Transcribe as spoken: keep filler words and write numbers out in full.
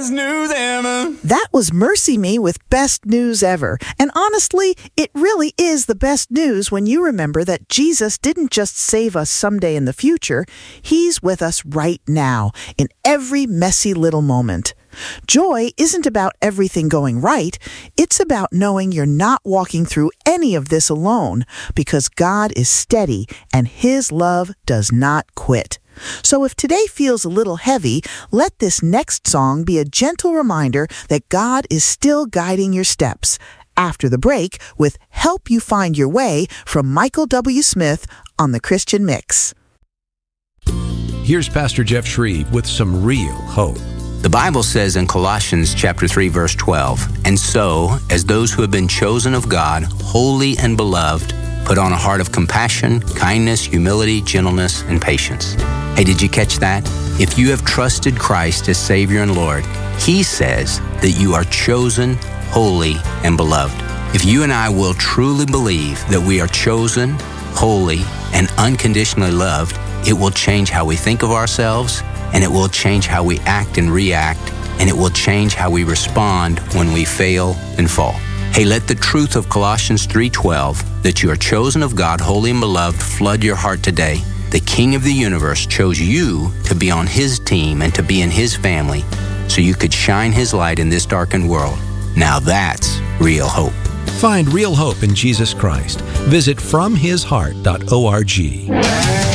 best news ever. That was Mercy Me with Best News Ever. And honestly, it really is the best news when you remember that Jesus didn't just save us someday in the future. He's with us right now, in every messy little moment. Joy isn't about everything going right. It's about knowing you're not walking through any of this alone, because God is steady and His love does not quit. So if today feels a little heavy, let this next song be a gentle reminder that God is still guiding your steps. After the break, with Help You Find Your Way from Michael W. Smith on the Christian Mix. Here's Pastor Jeff Shreve with some real hope. The Bible says in Colossians chapter three, verse twelve, "And so, as those who have been chosen of God, holy and beloved, put on a heart of compassion, kindness, humility, gentleness, and patience." Hey, did you catch that? If you have trusted Christ as Savior and Lord, He says that you are chosen, holy, and beloved. If you and I will truly believe that we are chosen, holy, and unconditionally loved, it will change how we think of ourselves, and it will change how we act and react, and it will change how we respond when we fail and fall. Hey, let the truth of Colossians three twelve, that you are chosen of God, holy and beloved, flood your heart today. The King of the universe chose you to be on His team and to be in His family so you could shine His light in this darkened world. Now that's real hope. Find real hope in Jesus Christ. Visit from his heart dot org.